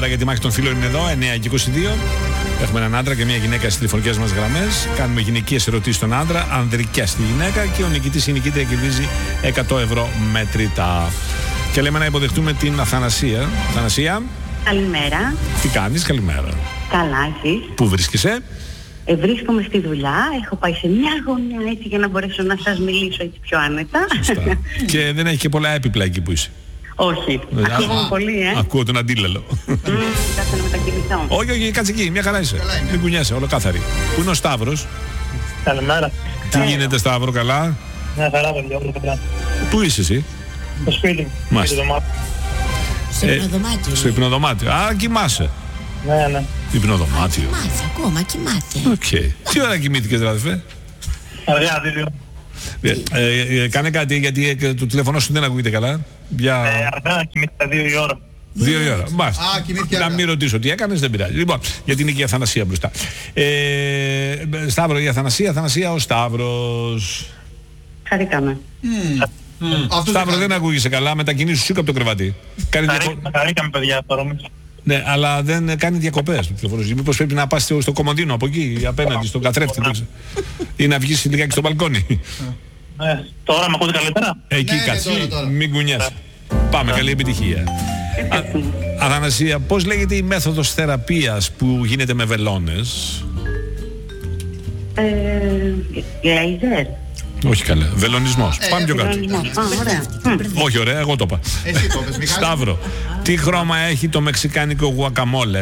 για τη μάχη των φίλων είναι εδώ, 9 και 22. Έχουμε έναν άντρα και μια γυναίκα στις τηλεφωνικές μας γραμμές. Κάνουμε γυναικείες ερωτήσεις στον άντρα, ανδρικές στη γυναίκα και ο νικητής ή η νικήτρια κερδίζει 100 ευρώ μετρητά. Και λέμε να υποδεχτούμε την Αθανασία. Αθανασία. Καλημέρα. Τι κάνεις, καλημέρα. Καλά, εσείς? Πού βρίσκεσαι? Βρίσκομαι στη δουλειά, έχω πάει σε μια γωνία έτσι για να μπορέσω να σας μιλήσω έτσι πιο άνετα. Σωστά. Και δεν έχει και πολλά έπιπλα εκεί που είσαι. Όχι, ακούγομαι πολύ, Ακούω τον αντίλαλο. Κάτσε να μετακινηθώ. Όχι, κάτσε εκεί, μια χαρά είσαι. Μην κουνιάσαι, ολοκάθαρη. Πού είναι ο Σταύρος? Καλημέρα. Τι γίνεται, Σταύρο, καλά? Μια χαρά, παιδιά, όλο καλά. Πού είσαι εσύ? Στο σπίτι μου. Μάλιστα. Στο υπνοδωμάτιο. Στο υπνοδωμάτιο. Α, κοιμάσαι. Ναι. Υπνοδωμάτιο. Κοιμάται ακόμα, κοιμάται. Οκ. Τι ώρα κοιμήθηκες, αδερφέ? Αργά, 2. Κάνε κάτι, γιατί το τηλέφωνο σου δεν ακούγεται καλά. Αργά, κοιμήθηκα 2 η ώρα. 2 η ώρα. Μάλιστα. Να μην ρωτήσω τι έκανες, δεν πειράζει. Λοιπόν, γιατί είναι και η Αθανασία μπροστά. Σταύρο, η Αθανασία, ο Σταύρος. Χαρήκαμε. Σταύρο, δεν ακούγεσαι καλά, μετακινήσου σήκω από το κρεβάτι. Χαρήκαμε, παιδιά, παρόμοιες. Ναι, αλλά δεν κάνει διακοπές το τηλέφωνο. Μήπως πρέπει να πας στο κομμωδίνο από εκεί, απέναντι, στον καθρέφτη. Ή να βγεις λιγάκι στο μπαλκόνι. Τώρα με ακούτε καλύτερα? Εκεί κάτσε. Μην κουνιάσαι. Πάμε, καλή επιτυχία. Αθανασία, πώς λέγεται η μέθοδος θεραπείας που γίνεται με βελόνες? Λέιζερ. Όχι καλά. Βελονισμός. Πάμε πιο κάτω. Ωραία. Όχι ωραία, εγώ το είπα. Εσύ το πες, Μιχάλη. Σταύρο, τι χρώμα έχει το μεξικάνικο γουακαμόλε?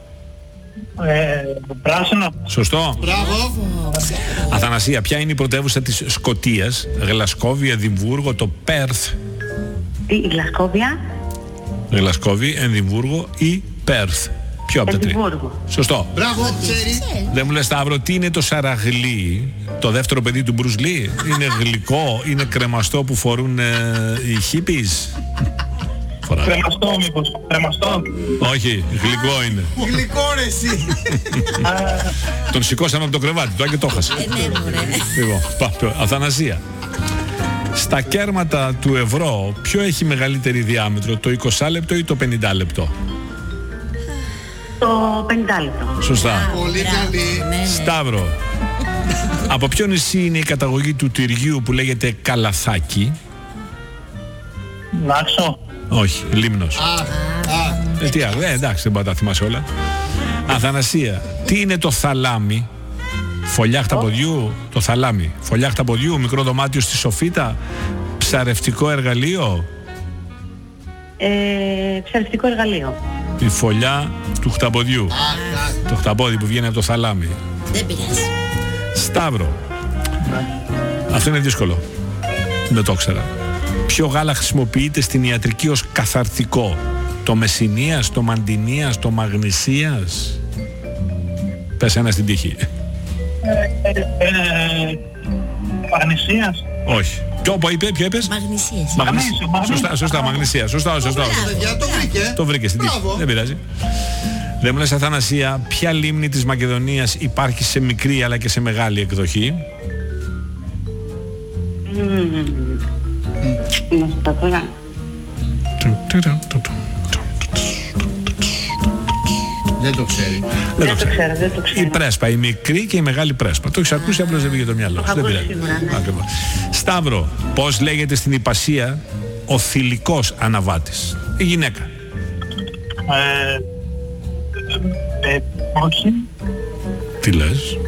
Πράσινο. Σωστό. Μπράβο. Αθανασία, ποια είναι η πρωτεύουσα της Σκωτίας? Γλασκόβι, Εδιμβούργο, το Πέρθ? Η Γλασκόβια. Γλασκόβι, Εδιμβούργο ή Πέρθ? Ποιο από τα τρία? Εδιμβούργο. Σωστό. Μπράβο, ξέρει. Δεν μου λες, Σταύρο, τι είναι το σαραγλί? Το δεύτερο παιδί του Μπρουζ Λί? Είναι γλυκό, είναι κρεμαστό που φορούν οι χίπις? Κρεμαστό μήπως? Κρεμαστό. Όχι, γλυκό είναι. Γλυκό ρε εσύ. Τον σηκώσαμε από το κρεβάτι του και το χάσε. Λοιπόν, πάμε. Αθανασία. Στα κέρματα του ευρώ, ποιο έχει μεγαλύτερη διάμετρο, το 20 λεπτό ή το 50 λεπτό? Το 50 λεπτό. Σωστά. Πολύ καλή. Σταύρο, από ποιο νησί είναι η καταγωγή του τυριού που λέγεται καλαθάκι? Νάξο. Όχι, Λίμνος. Τι άλλο, εντάξει, δεν μπορεί να τα θυμάσαι όλα. Αθανασία, τι είναι το θαλάμι? Φωλιά χταποδιού, το θαλάμι. Φωλιά χταποδιού, μικρό δωμάτιο στη σοφίτα, ψαρευτικό εργαλείο? Ψαρευτικό εργαλείο. Η φωλιά του χταποδιού. Το χταπόδι που βγαίνει από το θαλάμι. Δεν πειράζει. Σταύρο, αυτό είναι δύσκολο. Δεν το ήξερα. Ποιο γάλα χρησιμοποιείται στην ιατρική ως καθαρτικό? Το μεσηνίας, το μαντινίας, το μαγνησίας? Πες ένα στην τύχη. Μαγνησίας. Όχι. Ποιο είπες? Μαγνησίες. Σωστά, μαγνησία. Σωστά. Παιδιά, το βρήκε. Το βρήκε στην τύχη. Δεν πειράζει. Δεν μου λες, Αθανασία, ποια λίμνη της Μακεδονίας υπάρχει σε μικρή αλλά και σε μεγάλη εκδοχή? Να σου τα τώρα. Δεν το ξέρει. Δεν το ξέρω. Η Πρέσπα, η μικρή και η μεγάλη Πρέσπα. Το έχεις ακούσει, απλώς δεν πήγε το μυαλό σου. Δεν πειράζει. Ακριβώς. Σταύρο, πώς λέγεται στην Ιππασία ο θηλυκός αναβάτης? Η γυναίκα. Όχι. Τι λες?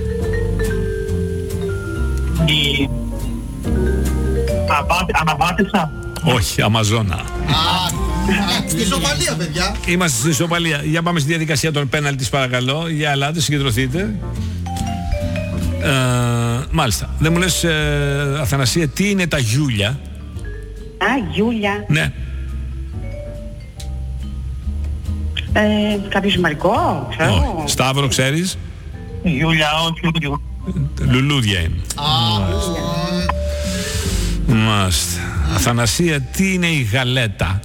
Αναβάτησα. Όχι, Αμαζόνα. Στη Σομαλία, παιδιά. Είμαστε στη Σομαλία. Για πάμε στη διαδικασία των πέναλτις, παρακαλώ. Για ελάτε, συγκεντρωθείτε. Μάλιστα. Δεν μου λες, Αθανασία, τι είναι τα γιούλια? Γιούλια. Ναι. Κάποιο σημαντικό, ξέρω. Όχι. Σταύρο, ξέρεις? Γιούλια, όχι. Λουλούδια είναι. Μάλιστα. Αθανασία, τι είναι η γαλέτα?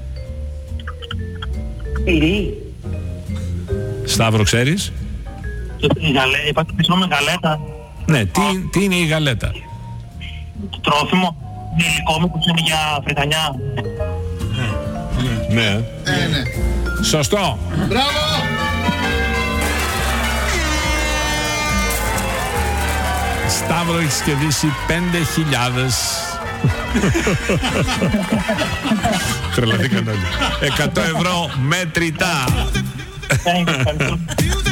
Τυρί. Σταύρο, ξέρεις? Υπάρχει πισινό με γαλέτα. Ναι, τι είναι η γαλέτα? Τρόφιμο. Είναι υλικό μήπως είναι για φρυτανιά. Ναι. Ναι. Σωστό. Μπράβο. Σταύρο, έχεις κερδίσει 5.000. Τρελαθήκαν όλοι. 100 ευρώ μετρητά. Thank you.